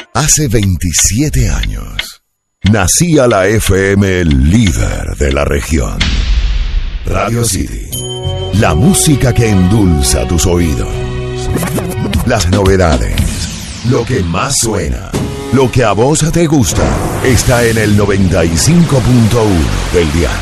Hace 27 años, nacía la FM líder de la región. Radio City, la música que endulza tus oídos. Las novedades, lo que más suena, lo que a vos te gusta, está en el 95.1 del dial.